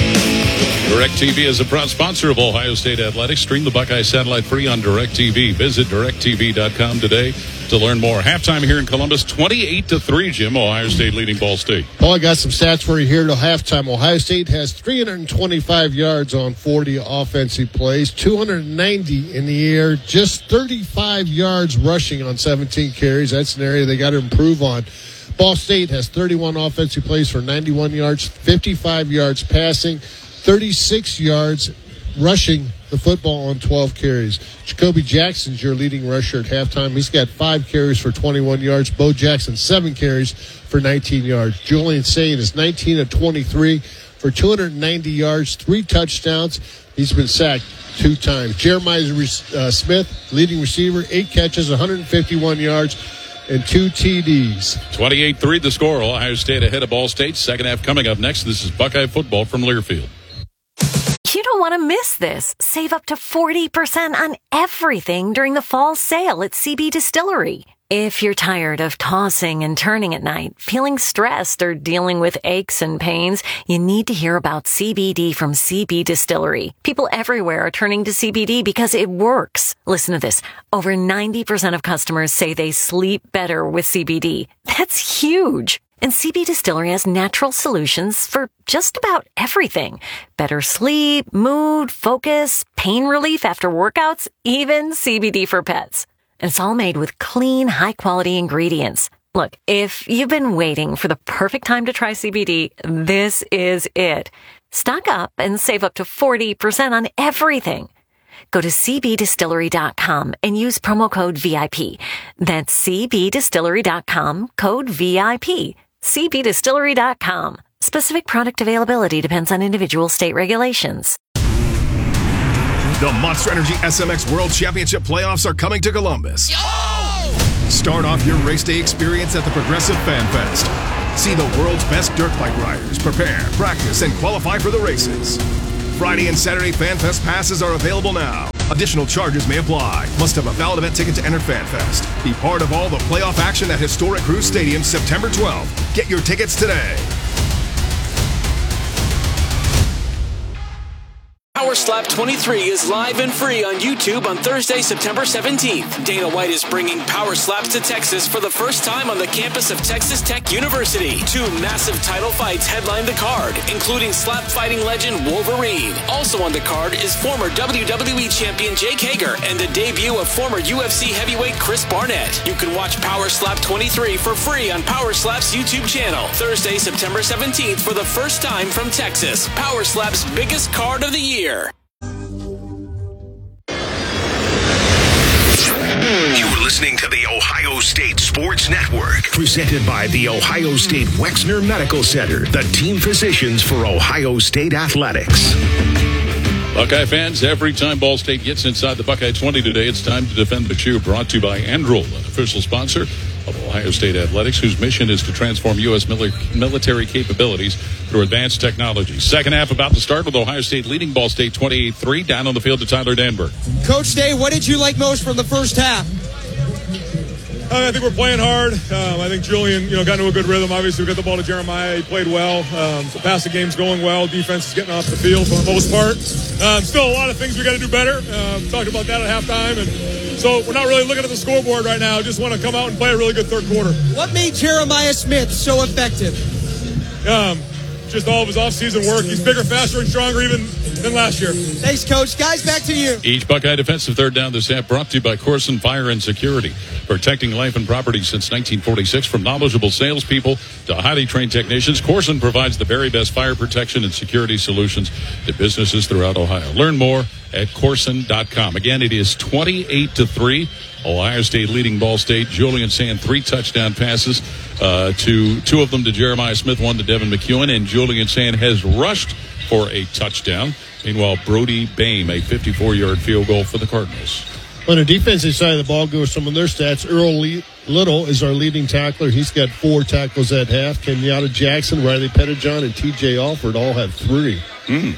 DirecTV is a proud sponsor of Ohio State Athletics. Stream the Buckeye Satellite free on DirecTV. Visit direct t v dot com today to learn more. Halftime here in Columbus, twenty-eight to three, Jim. Ohio State leading Ball State. Paul, I got some stats for you here at halftime. Ohio State has three hundred twenty-five yards on forty offensive plays, two hundred ninety in the air, just thirty-five yards rushing on seventeen carries. That's an area they got to improve on. Ball State has thirty-one offensive plays for ninety-one yards, fifty-five yards passing, thirty-six yards rushing the football on twelve carries. Jacoby Jackson's your leading rusher at halftime. He's got five carries for twenty-one yards. Bo Jackson, seven carries for nineteen yards. Julian Sain is nineteen of twenty-three for two hundred ninety yards, three touchdowns. He's been sacked two times. Jeremiah uh, Smith, leading receiver, eight catches, one hundred fifty-one yards, and two T Ds. twenty-eight three the score. Ohio State ahead of Ball State. Second half coming up next. This is Buckeye Football from Learfield. You don't want to miss this. Save up to forty percent on everything during the fall sale at C B Distillery. If you're tired of tossing and turning at night, feeling stressed, or dealing with aches and pains, you need to hear about C B D from C B Distillery. People everywhere are turning to C B D because it works. Listen to this. Over ninety percent of customers say they sleep better with C B D. That's huge. And C B Distillery has natural solutions for just about everything. Better sleep, mood, focus, pain relief after workouts, even C B D for pets. And it's all made with clean, high-quality ingredients. Look, if you've been waiting for the perfect time to try C B D, this is it. Stock up and save up to forty percent on everything. Go to c b distillery dot com and use promo code V I P. That's c b distillery dot com, code V I P. c b distillery dot com. Specific product availability depends on individual state regulations. The Monster Energy S M X World Championship playoffs are coming to Columbus. Start off your race day experience at the Progressive Fan Fest. See the world's best dirt bike riders prepare, practice, and qualify for the races. Friday and Saturday Fan Fest passes are available now. Additional charges may apply. Must have a valid event ticket to enter Fan Fest. Be part of all the playoff action at historic Cruz Stadium September twelfth. Get your tickets today. Power Slap twenty-three is live and free on YouTube on Thursday, September seventeenth. Dana White is bringing Power Slaps to Texas for the first time on the campus of Texas Tech University. Two massive title fights headline the card, including slap fighting legend Wolverine. Also on the card is former W W E champion Jake Hager and the debut of former U F C heavyweight Chris Barnett. You can watch Power Slap twenty-three for free on Power Slap's YouTube channel. Thursday, September seventeenth for the first time from Texas. Power Slap's biggest card of the year. You're listening to the Ohio State Sports Network, presented by the Ohio State Wexner Medical Center, the team physicians for Ohio State athletics. Buckeye fans, every time Ball State gets inside the Buckeye twenty today, it's time to defend the chew. Brought to you by Androl, an official sponsor of Ohio State Athletics, whose mission is to transform U S military capabilities through advanced technology. Second half about to start with Ohio State leading Ball State twenty-eight three. Down on the field to Tyler Danberg. Coach Day, what did you like most from the first half? Uh, I think we're playing hard. Um, I think Julian, you know, got into a good rhythm. Obviously, we got the ball to Jeremiah. He played well. Um, so passing game's going well. Defense is getting off the field for the most part. Um, still a lot of things we got to do better. Um, talked about that at halftime, and so we're not really looking at the scoreboard right now. Just want to come out and play a really good third quarter. What made Jeremiah Smith so effective? Um, just all of his off-season work. He's bigger, faster, and stronger even than last year. Thanks, Coach. Guys, back to you. Each Buckeye defensive third down this half brought to you by Corson Fire and Security, protecting life and property since nineteen forty-six. From knowledgeable salespeople to highly trained technicians, Corson provides the very best fire protection and security solutions to businesses throughout Ohio. Learn more at corson dot com. Again, it is twenty-eight to three. Ohio State leading Ball State. Julian Sand, three touchdown passes, uh, to two of them to Jeremiah Smith, one to Devin McEwen, and Julian Sand has rushed for a touchdown. Meanwhile, Brody Bame, a fifty-four-yard field goal for the Cardinals. On the defensive side of the ball, go some of their stats. Earl Le- Little is our leading tackler. He's got four tackles at half. Kenyatta Jackson, Riley Pettijohn, and T J Alford all have three. Mm.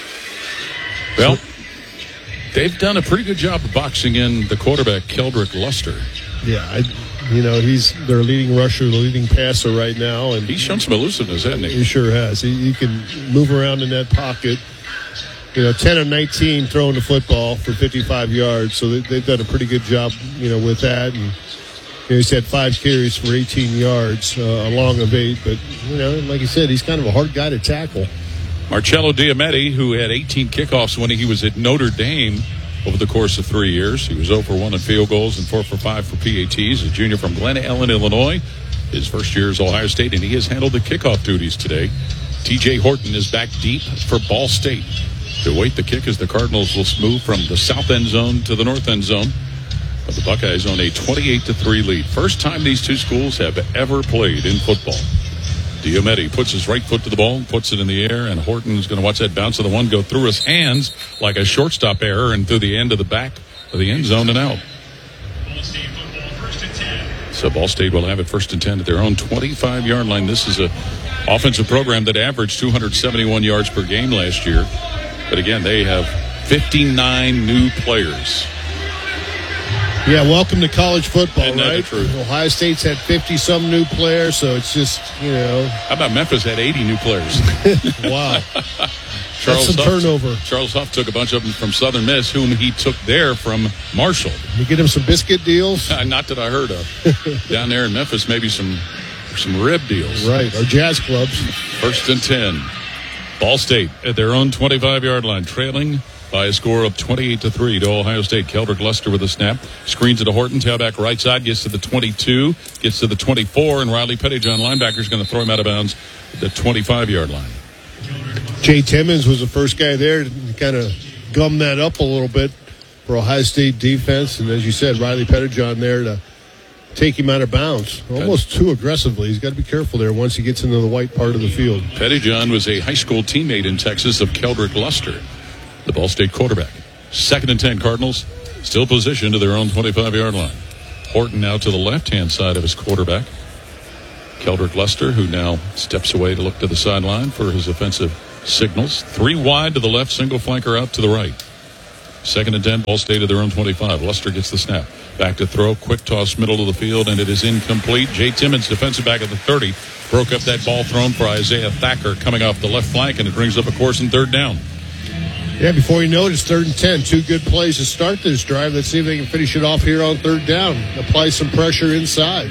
Well, they've done a pretty good job of boxing in the quarterback, Keldrick Luster. Yeah, I, you know, he's their leading rusher, the leading passer right now. And he's shown some elusiveness, hasn't he? He sure has. He, he can move around in that pocket. You know, ten of nineteen throwing the football for fifty-five yards. So they, they've done a pretty good job, you know, with that. And you know, he's had five carries for eighteen yards, uh, along of eight. But, you know, like you said, he's kind of a hard guy to tackle. Marcello Diametti, who had eighteen kickoffs when he was at Notre Dame over the course of three years. He was zero for one in field goals and four for five for P A Ts. A junior from Glen Ellen, Illinois. His first year is Ohio State, and he has handled the kickoff duties today. T J Horton is back deep for Ball State to await the kick as the Cardinals will move from the south end zone to the north end zone. But the Buckeyes on a twenty-eight to three lead. First time these two schools have ever played in football. Diametti puts his right foot to the ball, puts it in the air, and Horton's going to watch that bounce of the one go through his hands like a shortstop error and through the end of the back of the end zone and out. So Ball State will have it first and ten at their own twenty-five-yard line. This is a offensive program that averaged two hundred seventy-one yards per game last year. But again, they have fifty-nine new players. Yeah, welcome to college football, Isn't that right? the truth? Ohio State's had fifty-some new players, so it's just, you know. How about Memphis had eighty new players? Wow. Charles That's some Huff, turnover. Charles Huff took a bunch of them from Southern Miss, whom he took there from Marshall. You get him some biscuit deals? Not that I heard of. Down there in Memphis, maybe some some rib deals. Right, or jazz clubs. First and ten. Ball State at their own twenty-five-yard line, trailing by a score of twenty-eight to three to Ohio State. Keldrick Luster with a snap. Screens it to Horton. Tailback right side. Gets to the twenty-two. Gets to the twenty-four. And Riley Pettijohn, linebacker, is going to throw him out of bounds at the twenty-five-yard line. Jay Timmons was the first guy there to kind of gum that up a little bit for Ohio State defense. And as you said, Riley Pettijohn there to take him out of bounds. Almost too aggressively. He's got to be careful there once he gets into the white part of the field. Pettijohn was a high school teammate in Texas of Keldrick Luster, the Ball State quarterback. Second and ten, Cardinals still positioned to their own twenty-five-yard line. Horton now to the left-hand side of his quarterback. Keldrick Luster, who now steps away to look to the sideline for his offensive signals. Three wide to the left, single flanker out to the right. Second and ten, Ball State to their own twenty-five. Luster gets the snap. Back to throw, quick toss, middle of the field, and it is incomplete. Jay Timmons, defensive back at the thirty, broke up that ball thrown for Isaiah Thacker coming off the left flank, and it brings up a course in third down. Yeah, before you know it, it's third and ten. Two good plays to start this drive. Let's see if they can finish it off here on third down. Apply some pressure inside.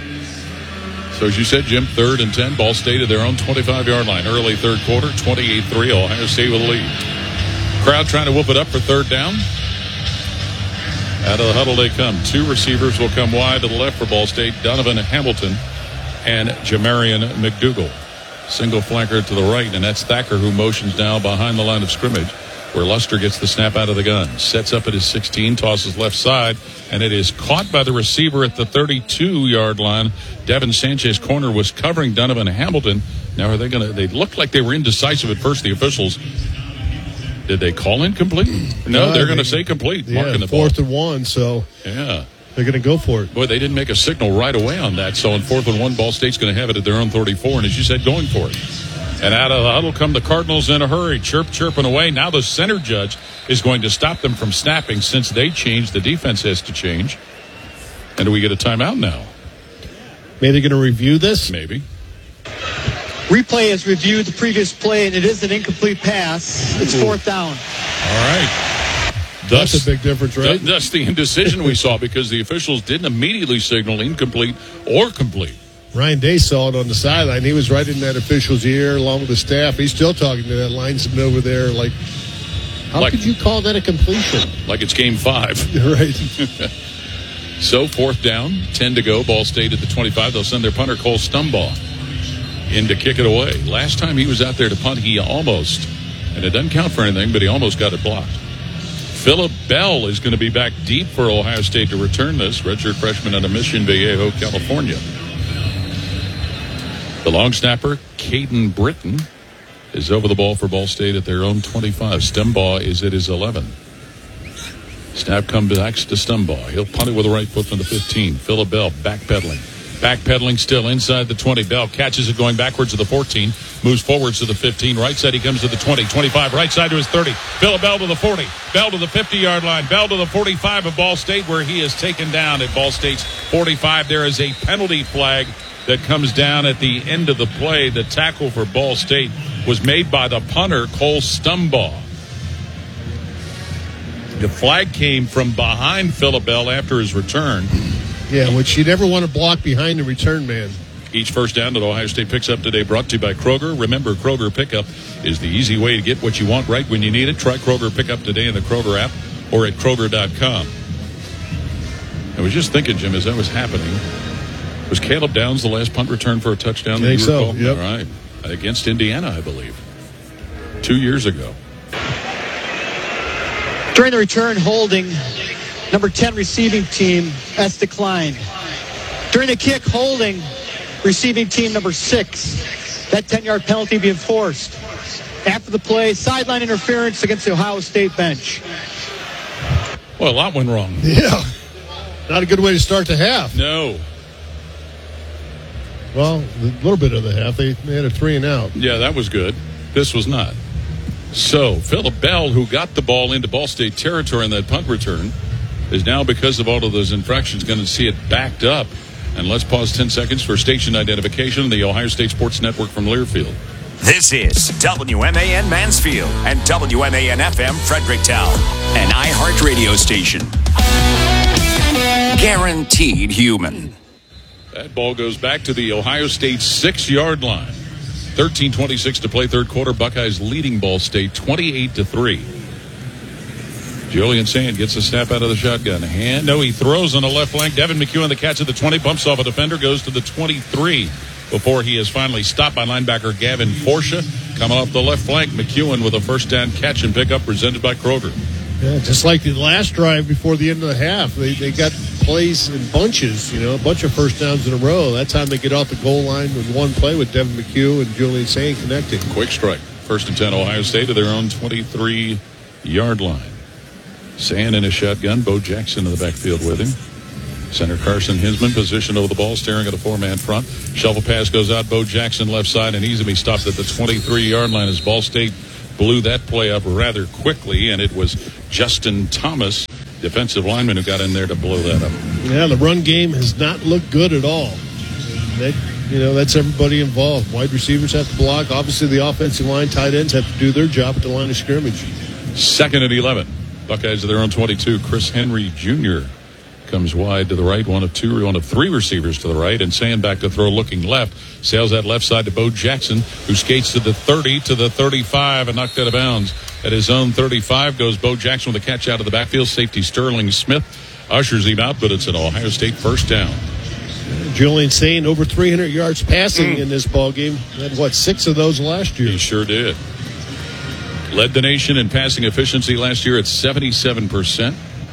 So as you said, Jim, third and ten, Ball State at their own twenty-five-yard line. Early third quarter, twenty-eight three, Ohio State with a lead. Crowd trying to whoop it up for third down. Out of the huddle they come. Two receivers will come wide to the left for Ball State. Donovan Hamilton and Jamarian McDougal. Single flanker to the right, and that's Thacker who motions now behind the line of scrimmage, where Luster gets the snap out of the gun. Sets up at his sixteen, tosses left side, and it is caught by the receiver at the thirty-two-yard line. Devin Sanchez corner was covering Donovan Hamilton. Now are they going to, they looked like they were indecisive at first, the officials. Did they call incomplete? No, no they're going to say complete. Yeah, marking the fourth ball. and one, so yeah, they're going to go for it. Boy, they didn't make a signal right away on that. So in fourth and one, Ball State's going to have it at their own thirty-four, and as you said, going for it. And out of the huddle come the Cardinals in a hurry, chirp, chirping away. Now the center judge is going to stop them from snapping. Since they changed, the defense has to change. And do we get a timeout now? Maybe they're going to review this? Maybe. Replay has reviewed the previous play, and it is an incomplete pass. It's fourth down. All right. Thus, That's a big difference, right? Thus the indecision we saw because the officials didn't immediately signal incomplete or complete. Ryan Day saw it on the sideline. He was right in that official's ear along with the staff. He's still talking to that linesman over there like, how Like- could you call that a completion? Like it's game five. Right. So fourth down, ten to go. Ball State at the twenty-five. They'll send their punter, Cole Stumbaugh, in to kick it away. Last time he was out there to punt, he almost, and it doesn't count for anything, but he almost got it blocked. Philip Bell is going to be back deep for Ohio State to return this. Redshirt freshman out of Mission Viejo, California. The long snapper, Caden Britton, is over the ball for Ball State at their own twenty-five. Stumbaugh is at his eleven. Snap comes back to Stumbaugh. He'll punt it with the right foot from the fifteen. Philip Bell backpedaling. Backpedaling still inside the twenty. Bell catches it going backwards to the fourteen. Moves forwards to the fifteen. Right side he comes to the twenty. twenty-five. Right side to his thirty. Philip Bell to the forty. Bell to the fifty-yard line. Bell to the forty-five of Ball State, where he is taken down at Ball State's forty-five. There is a penalty flag that comes down at the end of the play. The tackle for Ball State was made by the punter, Cole Stumbaugh. The flag came from behind Philip Bell after his return. Yeah, which you never want to block behind the return man. Each first down that Ohio State picks up today brought to you by Kroger. Remember, Kroger Pickup is the easy way to get what you want right when you need it. Try Kroger Pickup today in the Kroger app or at Kroger dot com. I was just thinking, Jim, as that was happening, was Caleb Downs the last punt return for a touchdown? I think that you so, recall? yep. All right. Against Indiana, I believe. Two years ago. During the return, holding, number ten receiving team, that's declined. During the kick, holding, receiving team number six, that ten-yard penalty being forced. After the play, sideline interference against the Ohio State bench. Well, a lot went wrong. Yeah. Not a good way to start the half. No. Well, a little bit of the half. They, they had a three and out. Yeah, that was good. This was not. So, Philip Bell, who got the ball into Ball State territory in that punt return, is now, because of all of those infractions, going to see it backed up. And let's pause ten seconds for station identification on the Ohio State Sports Network from Learfield. This is W M A N Mansfield and W M A N F M Fredericktown, an iHeart radio station. Guaranteed human. That ball goes back to the Ohio State six-yard line. thirteen twenty-six to play third quarter. Buckeyes leading Ball State twenty-eight to three. Julian Sand gets a snap out of the shotgun. Hand, no, he throws on the left flank. Devin McEwen, the catch at the twenty, bumps off a defender, goes to the twenty-three before he is finally stopped by linebacker Gavin Forsha. Coming off the left flank, McEwen with a first down catch and pickup presented by Kroger. Yeah, just like the last drive before the end of the half. They they got plays in bunches, you know, a bunch of first downs in a row. That time they get off the goal line with one play with Devin McHugh and Julian Sane connecting. Quick strike. First and ten, Ohio State to their own twenty-three-yard line. Sand in a shotgun. Bo Jackson in the backfield with him. Center Carson Hinsman positioned over the ball, staring at a four-man front. Shovel pass goes out. Bo Jackson left side, and easily stopped at the twenty-three-yard line as Ball State blew that play up rather quickly, and it was Justin Thomas, defensive lineman, who got in there to blow that up. Yeah, the run game has not looked good at all. That, you know, that's everybody involved. Wide receivers have to block. Obviously, the offensive line, tight ends have to do their job at the line of scrimmage. Second and eleven. Buckeyes at their own twenty-two. Chris Henry Junior comes wide to the right. One of two, one of three receivers to the right. And Sand back to throw looking left. Sails that left side to Bo Jackson, who skates to the thirty, to the thirty-five, and knocked out of bounds. At his own thirty-five goes Bo Jackson with a catch out of the backfield. Safety Sterling Smith ushers him out, but it's an Ohio State first down. Julian Sand over three hundred yards passing mm. in this ball game. Had, what, six of those last year? He sure did. Led the nation in passing efficiency last year at seventy-seven percent,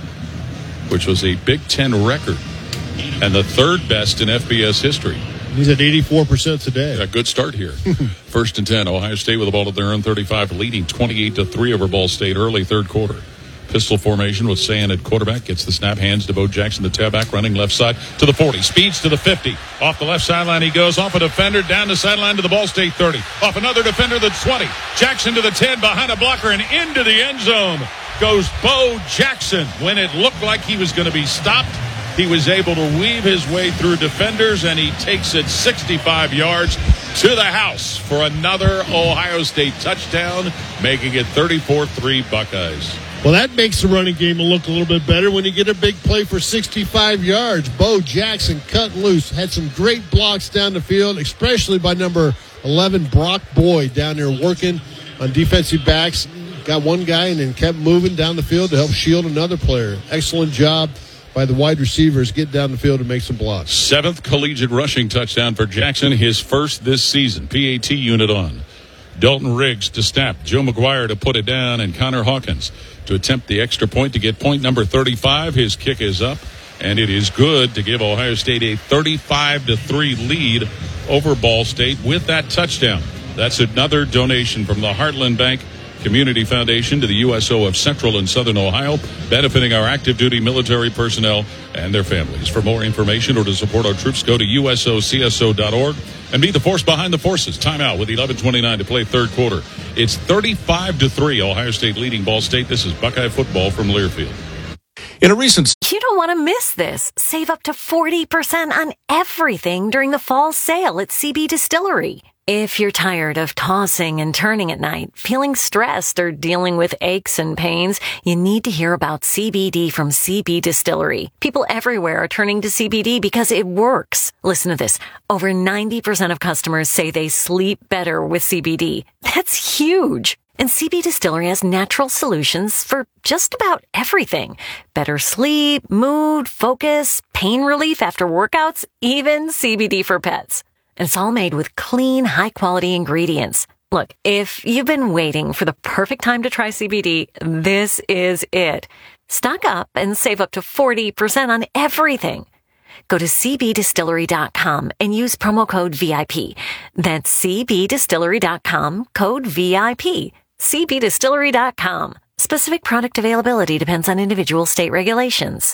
which was a Big Ten record and the third best in F B S history. He's at eighty-four percent today. A good start here. First and ten. Ohio State with the ball at their own thirty-five, leading twenty-eight to three over Ball State early third quarter. Pistol formation with Sand at quarterback. Gets the snap, hands to Bo Jackson, the tailback, running left side to the forty. Speeds to the fifty. Off the left sideline he goes. Off a defender, down the sideline to the Ball State thirty. Off another defender, the twenty. Jackson to the ten, behind a blocker, and into the end zone goes Bo Jackson. When it looked like he was going to be stopped, he was able to weave his way through defenders, and he takes it sixty-five yards to the house for another Ohio State touchdown, making it thirty-four three Buckeyes. Well, that makes the running game look a little bit better when you get a big play for sixty-five yards. Bo Jackson cut loose, had some great blocks down the field, especially by number eleven, Brock Boyd, down there working on defensive backs. Got one guy and then kept moving down the field to help shield another player. Excellent job by the wide receivers getting down the field to make some blocks. Seventh collegiate rushing touchdown for Jackson, his first this season. P A T unit on. Dalton Riggs to snap. Joe McGuire to put it down, and Connor Hawkins to attempt the extra point to get point number thirty-five. His kick is up, and it is good to give Ohio State a thirty-five to three lead over Ball State with that touchdown. That's another donation from the Heartland Bank Community Foundation to the U S O of Central and Southern Ohio, benefiting our active duty military personnel and their families. For more information or to support our troops, go to U S O C S O dot org and be the force behind the forces. Timeout with eleven twenty-nine to play third quarter. It's thirty-five to three, Ohio State leading Ball State. This is Buckeye football from Learfield. In a recent... You don't want to miss this. Save up to forty percent on everything during the fall sale at C B Distillery. If you're tired of tossing and turning at night, feeling stressed, or dealing with aches and pains, you need to hear about C B D from C B Distillery. People everywhere are turning to C B D because it works. Listen to this. Over ninety percent of customers say they sleep better with C B D. That's huge. And C B Distillery has natural solutions for just about everything. Better sleep, mood, focus, pain relief after workouts, even C B D for pets. And it's all made with clean, high-quality ingredients. Look, if you've been waiting for the perfect time to try C B D, this is it. Stock up and save up to forty percent on everything. Go to C B distillery dot com and use promo code V I P. That's C B distillery dot com, code V I P. C B distillery dot com. Specific product availability depends on individual state regulations.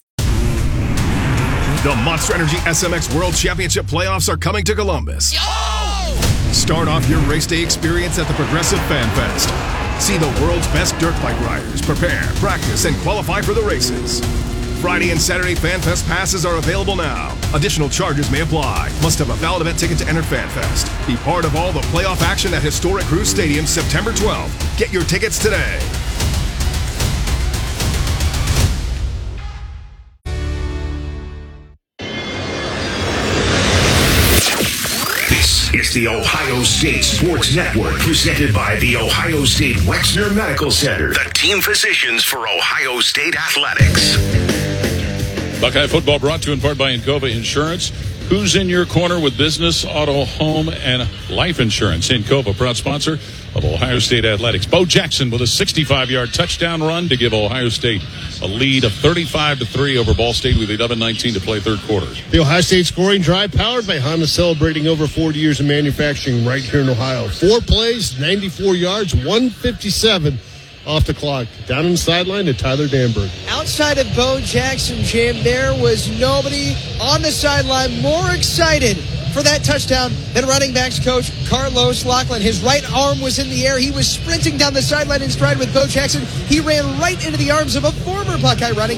The Monster Energy S M X World Championship playoffs are coming to Columbus. Yo! Start off your race day experience at the Progressive Fan Fest. See the world's best dirt bike riders prepare, practice, and qualify for the races. Friday and Saturday Fan Fest passes are available now. Additional charges may apply. Must have a valid event ticket to enter Fan Fest. Be part of all the playoff action at historic Cruz Stadium September twelfth. Get your tickets today. This is the Ohio State Sports Network, presented by the Ohio State Wexner Medical Center, the team physicians for Ohio State athletics. Buckeye football brought to you in part by Encova Insurance. Who's in your corner with business, auto, home, and life insurance? Encova, proud sponsor of Ohio State athletics. Bo Jackson with a sixty-five-yard touchdown run to give Ohio State a lead of thirty-five to three over Ball State with eleven nineteen to play third quarter. The Ohio State scoring drive powered by Honda, celebrating over forty years of manufacturing right here in Ohio. Four plays, ninety-four yards, one fifty-seven off the clock. Down on the sideline to Tyler Danberg. Outside of Bo Jackson, Jim, there was nobody on the sideline more excited for that touchdown than running backs coach Carlos Lachlan. His right arm was in the air. He was sprinting down the sideline in stride with Bo Jackson. He ran right into the arms of a former Buckeye running